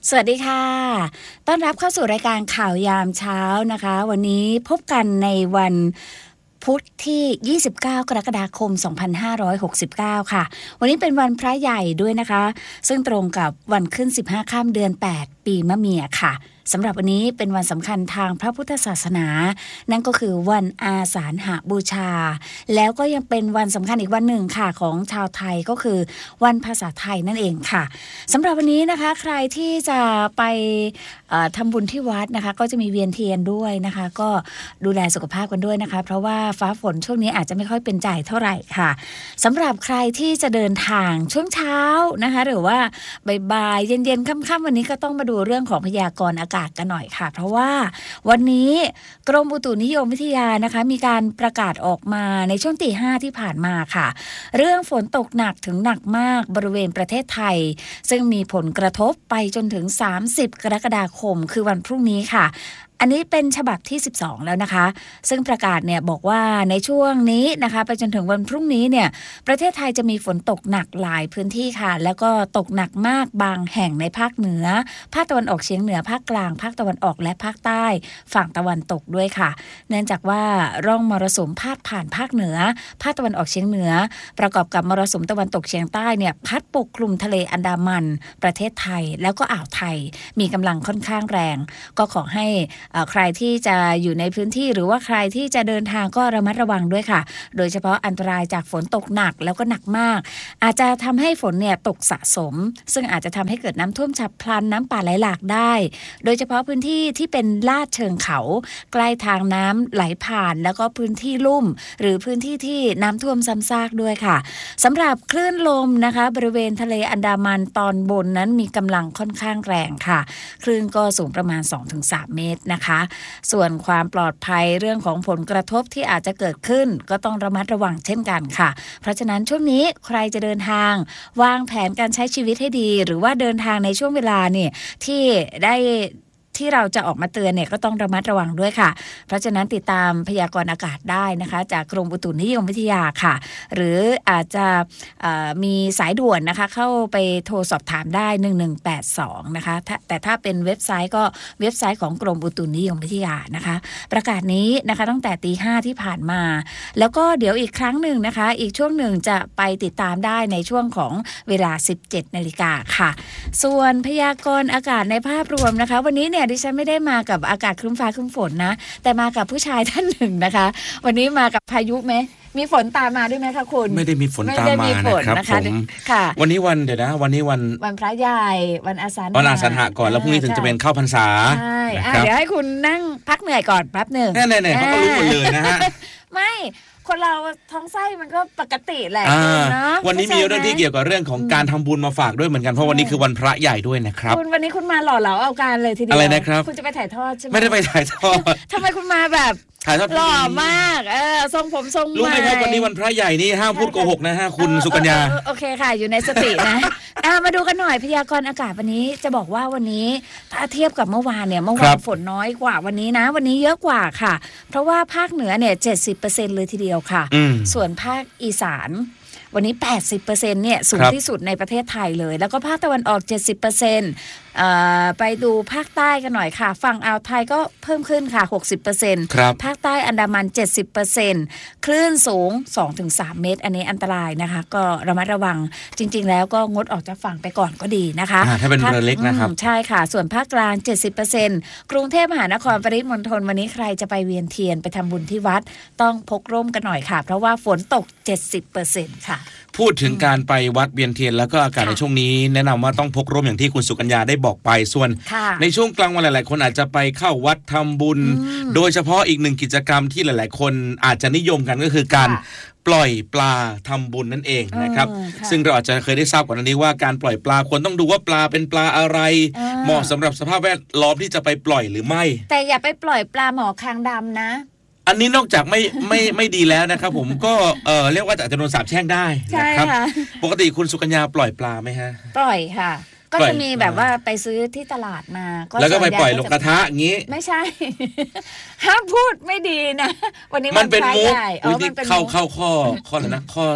สวัสดีค่ะต้อนรับเข้าสู่รายการข่าวยามเช้านะคะวันนี้พบกันในวันพุธที่29กรกฎาคม2569ค่ะวันนี้เป็นวันพระใหญ่ด้วยนะคะซึ่งตรงกับวันขึ้น15ค่ำเดือน8ปีมะเมียค่ะสำหรับวันนี้เป็นวันสำคัญทางพระพุทธศาสนานั่นก็คือวันอาสาฬหบูชาแล้วก็ยังเป็นวันสำคัญอีกวันหนึ่งค่ะของชาวไทยก็คือวันภาษาไทยนั่นเองค่ะสำหรับวันนี้นะคะใครที่จะไปทำบุญที่วัดนะคะก็จะมีเวียนเทียนด้วยนะคะก็ดูแลสุขภาพกันด้วยนะคะเพราะว่าฟ้าฝนช่วงนี้อาจจะไม่ค่อยเป็นใจเท่าไหร่ค่ะสำหรับใครที่จะเดินทางช่วงเช้านะคะหรือว่าบ่ายๆเย็นๆค่ำๆวันนี้ก็ต้องมาดูเรื่องของพยากรณ์อากาศกันหน่อยค่ะเพราะว่าวันนี้กรมอุตุนิยมวิทยานะคะมีการประกาศออกมาในช่วงตี 5ที่ผ่านมาค่ะเรื่องฝนตกหนักถึงหนักมากบริเวณประเทศไทยซึ่งมีผลกระทบไปจนถึง30กรกฎาคมคือวันพรุ่งนี้ค่ะอันนี้เป็นฉบับที่12แล้วนะคะซึ่งประกาศเนี่ยบอกว่าในช่วงนี้นะคะไปจนถึงวันพรุ่งนี้เนี่ยประเทศไทยจะมีฝนตกหนักหลายพื้นที่ค่ะแล้วก็ตกหนักมากบางแห่งในภาคเหนือภาคตะวันออกเฉียงเหนือภาคกลางภาคตะวันออกและภาคใต้ฝั่งตะวันตกด้วยค่ะเนื่องจากว่าร่องมรสุมพาดผ่านภาคเหนือภาคตะวันออกเฉียงเหนือประกอบกับมรสุมตะวันตกเฉียงใต้เนี่ยพัดปกคลุมทะเลอันดามันประเทศไทยแล้วก็อ่าวไทยมีกำลังค่อนข้างแรงก็ขอให้ใครที่จะอยู่ในพื้นที่หรือว่าใครที่จะเดินทางก็ระมัดระวังด้วยค่ะโดยเฉพาะอันตรายจากฝนตกหนักแล้วก็หนักมากอาจจะทำให้ฝนเนี่ยตกสะสมซึ่งอาจจะทำให้เกิดน้ำท่วมฉับพลันน้ำป่าไหลหลากได้โดยเฉพาะพื้นที่ที่เป็นลาดเชิงเขาใกล้ทางน้ำไหลผ่านแล้วก็พื้นที่ลุ่มหรือพื้นที่ที่น้ำท่วมซ้ำซากด้วยค่ะสำหรับคลื่นลมนะคะบริเวณทะเลอันดามันตอนบนนั้นมีกำลังค่อนข้างแรงค่ะคลื่นก็สูงประมาณ 2-3 เมตรนะคะส่วนความปลอดภัยเรื่องของผลกระทบที่อาจจะเกิดขึ้นก็ต้องระมัดระวังเช่นกันค่ะเพราะฉะนั้นช่วงนี้ใครจะเดินทางวางแผนการใช้ชีวิตให้ดีหรือว่าเดินทางในช่วงเวลาเนี่ยที่ได้ที่เราจะออกมาเตือนเนี่ยก็ต้องระมัดระวังด้วยค่ะเพราะฉะนั้นติดตามพยากรณ์อากาศได้นะคะจากกรมอุตุนิยมวิทยาค่ะหรืออาจจะมีสายด่วนนะคะเข้าไปโทรสอบถามได้1182นะคะแต่ถ้าเป็นเว็บไซต์ก็เว็บไซต์ของกรมอุตุนิยมวิทยานะคะประกาศนี้นะคะตั้งแต่ตี 5ที่ผ่านมาแล้วก็เดี๋ยวอีกครั้งหนึ่งนะคะอีกช่วงหนึ่งจะไปติดตามได้ในช่วงของเวลา 17 นาฬิกาค่ะส่วนพยากรณ์อากาศในภาพรวมนะคะวันนี้เนี่ยดิฉันไม่ได้มากับอากาศครึ้มฟ้าครึ้มฝนนะแต่มากับผู้ชายท่านหนึ่งนะคะวันนี้มากับพายุไหมมีฝนตามมาด้วยไหมคะคุณไม่ได้มีฝนตามมานะครับผมค่ะวันนี้วันเดี๋ยวนะวันนี้วันพระใหญ่วันอาสาฬหะก่อนแล้วพรุ่งนี้ถึงจะเป็นเข้าพรรษาใช่เดี๋ยวให้คุณนั่งพักเหนื่อยก่อนแป๊บหนึ่งเนี่ยเขาก็รู้หมดเลยนะฮะไม่คนเราท้องไส้มันก็ปกติแหละนะวันนี้มีเรื่องที่เกี่ยวกับเรื่องของการทำบุญมาฝากด้วยเหมือนกันเพราะวันนี้คือวันพระใหญ่ด้วยนะครับคุณวันนี้คุณมาหล่อเหลาเอาการเลยทีเดียวอะไรนะครับคุณจะไปถ่ายทอดใช่ไหมไม่ได้ไปถ่ายทอดทำไมคุณมาแบบถ่ายทอดหล่อมากทรงผมทรงรู้ไหมครับวันนี้วันพระใหญ่นี่ห้ามพูดโกหกนะฮะคุณสุกัญญาโอเคค่ะอยู่ในสตินะมาดูกันหน่อยพยากรณ์อากาศวันนี้จะบอกว่าวันนี้ถ้าเทียบกับเมื่อวานเนี่ยเมื่อวานฝนน้อยกว่าวันนี้นะวันนี้เยอะกว่าค่ะเพราะว่าภาคเหนือเนี่ย 70% เลยทีเดียวค่ะส่วนภาคอีสานวันนี้ 80% เนี่ยสูงที่สุดในประเทศไทยเลยแล้วก็ภาคตะวันออก 70%ไปดูภาคใต้กันหน่อยค่ะฝั่งอ่าวไทยก็เพิ่มขึ้นค่ะ 60% ภาคใต้อันดามัน 70% คลื่นสูง 2-3 เมตรอันนี้อันตรายนะคะก็ระมัดระวังจริงๆแล้วก็งดออกจากฝั่งไปก่อนก็ดีนะคะถ้าเป็นเรือเล็กนะครับใช่ค่ะส่วนภาคกลาง 70% กรุงเทพมหานครปริมณฑลวันนี้ใครจะไปเวียนเทียนไปทำบุญที่วัดต้องพกร่มกันหน่อยค่ะเพราะว่าฝนตก 70% ค่ะพูดถึงการไปวัดเวียนเทียนแล้วก็อากาศในช่วงนี้แนะนำว่าต้องพกร่มอย่างที่คุณสุกัญญาได้บอกไปส่วนในช่วงกลางวันหลายๆคนอาจจะไปเข้าวัดทำบุญโดยเฉพาะอีกหนึ่งกิจกรรมที่หลายๆคนอาจจะนิยมกันก็คือการปล่อยปลาทำบุญนั่นเองนะครับซึ่งเราอาจจะเคยได้ทราบก่อนหน้านี้ว่าการปล่อยปลาควรต้องดูว่าปลาเป็นปลาอะไรเหมาะสำหรับสภาพแวดล้อมที่จะไปปล่อยหรือไม่แต่อย่าไปปล่อยปลาหมอคางดำนะอันนี้นอกจากไม่ดีแล้วนะครับผมก็เรียกว่าอาจจะโดนสาปแช่งได้นะครับปกติคุณสุกัญญาปล่อยปลาไหมฮะปล่อยค่ะก็จะมีแบบว่าไปซื้อที่ตลาดมาแล้วก็ไปปล่อยลงกระทะอย่างนี้ไม่ใช่ห้ามพูดไม่ดีนะวันนี้มันเป็นมุกเข้าข้ออะไรนะ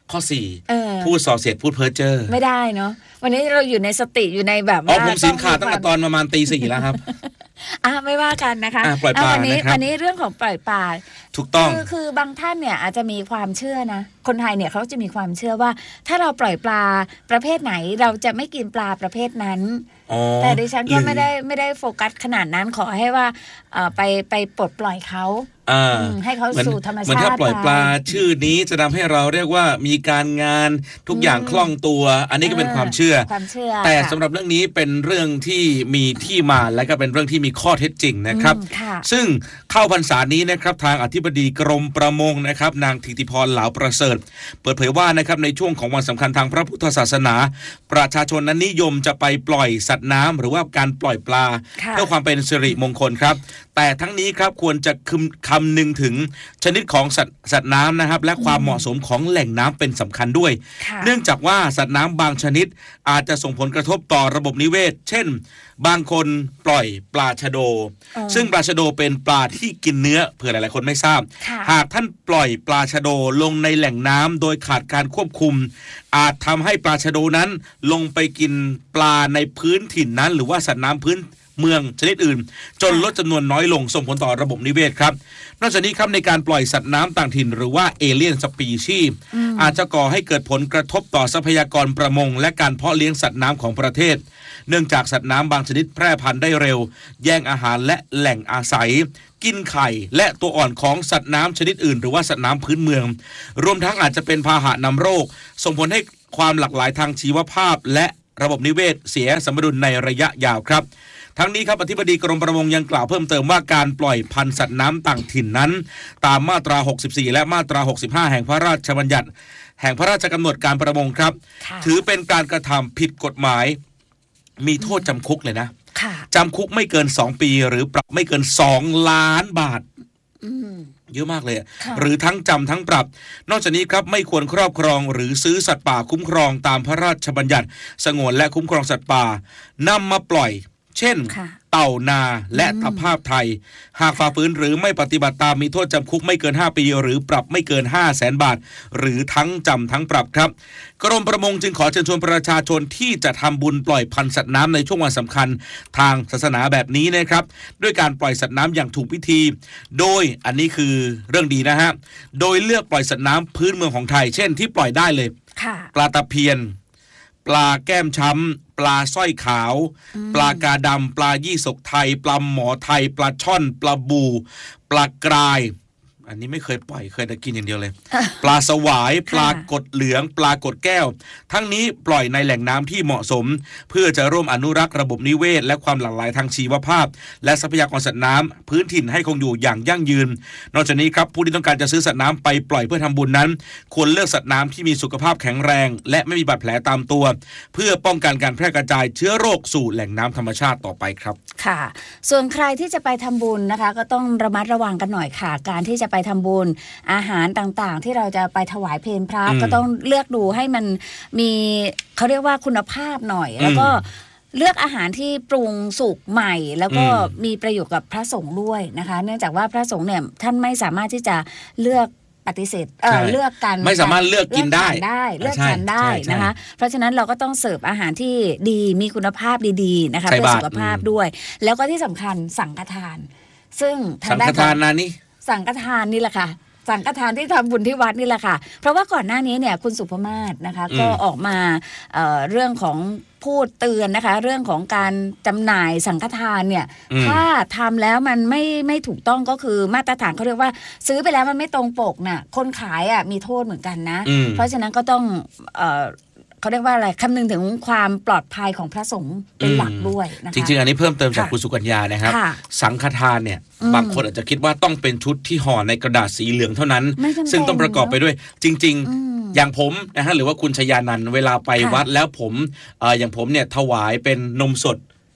ข้อ4พูดส่อเสียดพูดเพ้อเจ้อไม่ได้เนาะวันนี้เราอยู่ในสติอยู่ในแบบว่าผมศีลขาดตั้งแต่ตอนประมาณตี 4แล้วครับไม่ว่ากันนะคะปล่อยปลานะครับวันนี้เรื่องของปล่อยปลาถูกต้องคือบางท่านเนี่ยอาจจะมีความเชื่อนะคนไทยเนี่ยเขาจะมีความเชื่อว่าถ้าเราปล่อยปลาประเภทไหนเราจะไม่กินปลาประเภทนั้นแต่ดิฉันก็ไม่ได้โฟกัสขนาดนั้นขอให้ว่าไปปลดปล่อยเขาให้เขาสู่ธรรมชาติเหมือนถ้าปล่อยปลาชื่อนี้จะทำให้เราเรียกว่ามีการงานทุกอย่างคล่องตัวอันนี้ก็เป็นความเชื่อแต่สำหรับเรื่องนี้เป็นเรื่องที่มีที่มาและก็เป็นเรื่องที่มีข้อเท็จจริงนะครับซึ่งเข้าพรรษานี้นะครับทางอธิบดีกรมประมงนะครับนางธิติพรเหลาประเสริฐเปิดเผยว่านะครับในช่วงของวันสำคัญทางพระพุทธศาสนาประชาชนนั้นนิยมจะไปปล่อยสัตว์น้ำหรือว่าการปล่อยปลาเพื่อความเป็นสิริมงคลครับแต่ทั้งนี้ครับควรจะคำนึงถึงชนิดของสัตว์น้ำนะครับและความเหมาะสมของแหล่งน้ำเป็นสำคัญด้วยเนื่องจากว่าสัตว์น้ำบางชนิดอาจจะส่งผลกระทบต่อระบบนิเวศเช่นบางคนปล่อยปลาชะโดซึ่งปลาชะโดเป็นปลาที่กินเนื้อเผื่อหลายๆคนไม่ทราบหากท่านปล่อยปลาชะโดลงในแหล่งน้ำโดยขาดการควบคุมอาจทำให้ปลาชะโดนั้นลงไปกินปลาในพื้นถิ่นนั้นหรือว่าสัตว์น้ำพื้นเมืองชนิดอื่นจนลดจำนวนน้อยลงส่งผลต่อระบบนิเวศครับนอกจากนี้ครับในการปล่อยสัตว์น้ำต่างถิ่นหรือว่าเอเลี่ยนสปีชีส์อาจจะก่อให้เกิดผลกระทบต่อทรัพยากรประมงและการเพาะเลี้ยงสัตว์น้ำของประเทศเนื่องจากสัตว์น้ำบางชนิดแพร่พันธุ์ได้เร็วแย่งอาหารและแหล่งอาศัยกินไข่และตัวอ่อนของสัตว์น้ำชนิดอื่นหรือว่าสัตว์น้ำพื้นเมืองรวมทั้งอาจจะเป็นพาหะนำโรคส่งผลให้ความหลากหลายทางชีวภาพและระบบนิเวศเสียสมดุลในระยะยาวครับทั้งนี้ครับอธิบดีกรมประมงยังกล่าวเพิ่มเติมว่าการปล่อยพันธุ์สัตว์น้ำต่างถิ่นนั้นตามมาตรา64และมาตรา65แห่งพระราชบัญญัติแห่งพระราชกำหนดการประมงครับถือเป็นการกระทำผิดกฎหมายมีโทษจำคุกเลยนะจำคุกไม่เกิน2ปีหรือปรับไม่เกิน2 ล้านบาทเยอะมากเลยหรือทั้งจำทั้งปรับนอกจากนี้ครับไม่ควรครอบครองหรือซื้อสัตว์ป่าคุ้มครองตามพระราชบัญญัติสงวนและคุ้มครองสัตว์ป่านำมาปล่อยเช่นเต่านาและตะภาพไทยหากฝ่าฝืนหรือไม่ปฏิบัติตามมีโทษจำคุกไม่เกิน5 ปีหรือปรับไม่เกิน 500,000 บาทหรือทั้งจำทั้งปรับครับกรมประมงจึงขอเชิญชวนประชาชนที่จะทำบุญปล่อยพันธุ์สัตว์น้ำในช่วงวันสำคัญทางศาสนาแบบนี้นะครับด้วยการปล่อยสัตว์น้ำอย่างถูกวิธีโดยอันนี้คือเรื่องดีนะฮะโดยเลือกปล่อยสัตว์น้ำพื้นเมืองของไทยเช่นที่ปล่อยได้เลยปลาตะเพียนปลาแก้มช้ำปลาสร้อยขาวปลากาดำปลายี่สกไทยปลาหมอไทยปลาช่อนปลาบูปลากรายอันนี้ไม่เคยปล่อยเคยแต่กินอย่างเดียวเลยปลาสวายปลากดเหลืองปลากดแก้วทั้งนี้ปล่อยในแหล่งน้ำที่เหมาะสมเพื่อจะร่วมอนุรักษ์ระบบนิเวศและความหลากหลายทางชีวภาพและทรัพยากรสัตว์น้ำพื้นถิ่นให้คงอยู่อย่างยั่งยืนนอกจากนี้ครับผู้ที่ต้องการจะซื้อสัตว์น้ำไปปล่อยเพื่อทำบุญนั้นควรเลือกสัตว์น้ำที่มีสุขภาพแข็งแรงและไม่มีบาดแผลตามตัวเพื่อป้องกันการแพร่กระจายเชื้อโรคสู่แหล่งน้ำธรรมชาติต่อไปครับค่ะส่วนใครที่จะไปทำบุญนะคะก็ต้องระมัดระวังกันหน่อยค่ะการที่จะไปทำบุญอาหารต่างๆที่เราจะไปถวายเพลพระก็ต้องเลือกดูให้มันมีเขาเรียกว่าคุณภาพหน่อยแล้วก็เลือกอาหารที่ปรุงสุกใหม่แล้วก็มีประโยชน์กับพระสงฆ์ด้วยนะคะเนื่องจากว่าพระสงฆ์เนี่ยท่านไม่สามารถที่จะเลือกปฏิเสธเลือกกันไม่สามารถเลือกกินได้เลือกทานได้นะคะเพราะฉะนั้นเราก็ต้องเสิร์ฟอาหารที่ดีมีคุณภาพดีๆนะคะเพื่อสุขภาพด้วยแล้วก็ที่สำคัญสังฆทานซึ่งทางด้านสังฆทานนี่สังฆทานนี่แหละค่ะสังฆทานที่ทำบุญที่วัดนี่แหละค่ะเพราะว่าก่อนหน้านี้เนี่ยคุณสุภมาศนะคะก็ออกมาเรื่องของพูดเตือนนะคะเรื่องของการจำหน่ายสังฆทานเนี่ยถ้าทำแล้วมันไม่ถูกต้องก็คือมาตรฐานเขาเรียกว่าซื้อไปแล้วมันไม่ตรงปกน่ะคนขายอ่ะมีโทษเหมือนกันนะเพราะฉะนั้นก็ต้องเขาเรียกว่าอะไรคำนึงถึงความปลอดภัยของพระสงฆ์เป็นหลักด้วยนะคะจริงๆอันนี้เพิ่มเติมจากคุณสุกัญญานะครับสังฆทานเนี่ยบางคนอาจจะคิดว่าต้องเป็นชุดที่ห่อในกระดาษสีเหลืองเท่านั้นซึ่งต้องประกอบไปด้วยจริงๆอย่างผมนะฮะหรือว่าคุณชยานันท์เวลาไปวัดแล้วผมอย่างผมเนี่ยถวายเป็นนมสด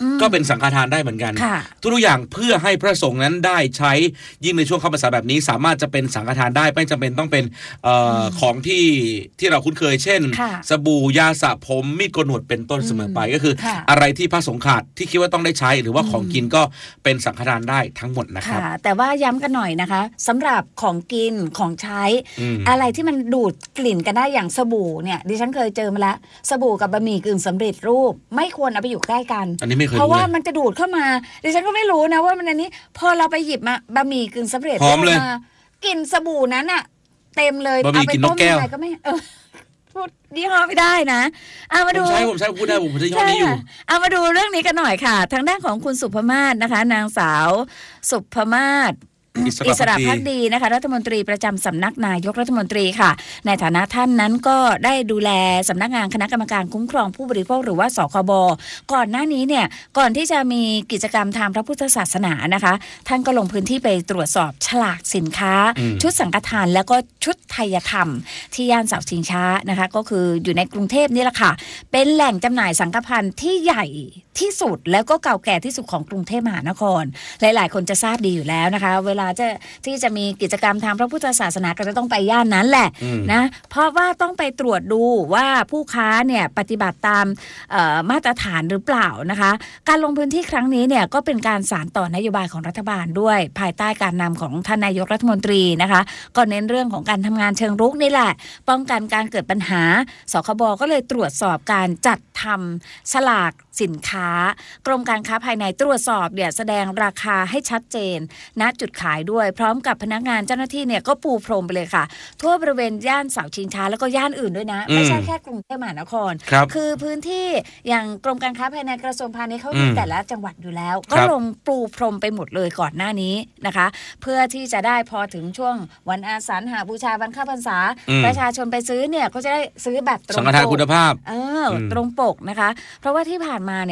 ก็เป็นสังฆทานได้เหมือนกันทุกอย่างเพื่อให้พระสงฆ์นั้นได้ใช้ยิ่งในช่วงเข้าพรรษาแบบนี้สามารถจะเป็นสังฆทานได้ไม่จำเป็นต้องเป็นของที่เราคุ้นเคยเช่นสบู่ยาสระผมมีดโกนหนวดเป็นต้นเสมอไปก็คืออะไรที่พระสงฆ์ขาดที่คิดว่าต้องได้ใช้หรือว่าของกินก็เป็นสังฆทานได้ทั้งหมดนะครับแต่ว่าย้ำกันหน่อยนะคะสำหรับของกินของใช้อะไรที่มันดูดกลิ่นกันได้อย่างสบู่เนี่ยดิฉันเคยเจอมาแล้วสบู่กับบะหมี่กึ่งสำเร็จรูปไม่ควรเอาไปอยู่ใกล้กันอันนี้ไม่เคยเพราะว่ามันจะดูดเข้ามาดิฉันก็ไม่รู้นะว่ามันอันนี้พอเราไปหยิบมาบะหมี่กึ่งสำเร็จรูปมากลิ่นสบู่นั้นอะเต็มเลยเอาไปต้มอะไรก็ไม่พูดยี่ห้อไม่ได้นะมาดูผมใช้พูดได้ผมจะยี่ห้อนี้อยู่เอามาดูเรื่องนี้กันหน่อยค่ะทางด้านของคุณสุภมาศนะคะนางสาวสุภมาศอิสระภักดีนะคะรัฐมนตรีประจำสำนักนายกรัฐมนตรีค่ะในฐานะท่านนั้นก็ได้ดูแลสำนักงานคณะกรรมการคุ้มครองผู้บริโภคหรือว่าสคบก่อนหน้านี้เนี่ยก่อนที่จะมีกิจกรรมทางพระพุทธศาสนานะคะท่านก็ลงพื้นที่ไปตรวจสอบฉลากสินค้าชุดสังฆทานแล้วก็ชุดไทยธรรมที่ย่านเสาชิงช้านะคะก็คืออยู่ในกรุงเทพนี่แหละค่ะเป็นแหล่งจำหน่ายสังฆพันธ์ที่ใหญ่ที่สุดแล้วก็เก่าแก่ที่สุดของกรุงเทพมหานครหลายๆคนจะทราบดีอยู่แล้วนะคะเวลาที่จะมีกิจกรรมทางพระพุทธศาสนาก็จะต้องไปย่านนั้นแหละนะเพราะว่าต้องไปตรวจดูว่าผู้ค้าเนี่ยปฏิบัติตามมาตรฐานหรือเปล่านะคะการลงพื้นที่ครั้งนี้เนี่ยก็เป็นการสานต่อนโยบายของรัฐบาลด้วยภายใต้การนำของท่านนายกรัฐมนตรีนะคะก็เน้นเรื่องของการทำงานเชิงรุกนี่แหละป้องกันการเกิดปัญหาสคบก็เลยตรวจสอบการจัดทำฉลากสินค้ากรมการค้าภายในตรวจสอบเนี่ยแสดงราคาให้ชัดเจนณจุดขายด้วยพร้อมกับพนักงานเจ้าหน้าที่เนี่ยก็ปูพรมไปเลยค่ะทั่วบริเวณย่านเสาชิงช้าแล้วก็ย่านอื่นด้วยนะไม่ใช่แค่กรุงเทพมหานครคือพื้นที่อย่างกรมการค้าภายในกระทรวงพาณิชย์เขามีแต่ละจังหวัดอยู่แล้วก็ลงปูพรมไปหมดเลยก่อนหน้านี้นะคะเพื่อที่จะได้พอถึงช่วงวันอาสาฬหบูชาวันเข้าพรรษาประชาชนไปซื้อเนี่ยก็จะได้ซื้อแบบตรงปกสังฆทานคุณภาพตรงปกนะคะเพราะว่าที่ผ่านมาเนี่ย